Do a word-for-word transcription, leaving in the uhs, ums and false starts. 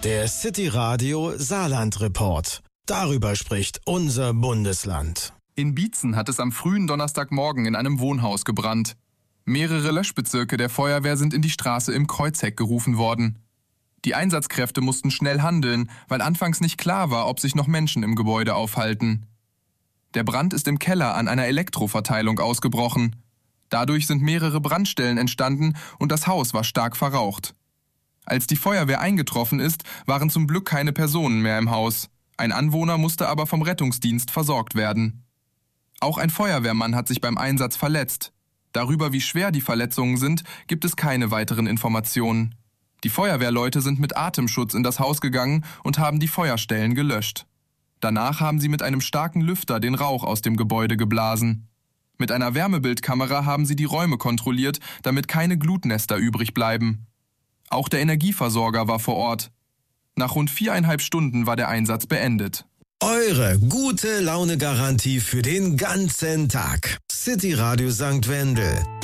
Der City Radio Saarland Report. Darüber spricht unser Bundesland. In Bietzen hat es am frühen Donnerstagmorgen in einem Wohnhaus gebrannt. Mehrere Löschbezirke der Feuerwehr sind in die Straße im Kreuzheck gerufen worden. Die Einsatzkräfte mussten schnell handeln, weil anfangs nicht klar war, ob sich noch Menschen im Gebäude aufhalten. Der Brand ist im Keller an einer Elektroverteilung ausgebrochen. Dadurch sind mehrere Brandstellen entstanden und das Haus war stark verraucht. Als die Feuerwehr eingetroffen ist, waren zum Glück keine Personen mehr im Haus. Ein Anwohner musste aber vom Rettungsdienst versorgt werden. Auch ein Feuerwehrmann hat sich beim Einsatz verletzt. Darüber, wie schwer die Verletzungen sind, gibt es keine weiteren Informationen. Die Feuerwehrleute sind mit Atemschutz in das Haus gegangen und haben die Feuerstellen gelöscht. Danach haben sie mit einem starken Lüfter den Rauch aus dem Gebäude geblasen. Mit einer Wärmebildkamera haben sie die Räume kontrolliert, damit keine Glutnester übrig bleiben. Auch der Energieversorger war vor Ort. Nach rund viereinhalb Stunden war der Einsatz beendet. Eure gute Laune-Garantie für den ganzen Tag. City Radio Sankt Wendel.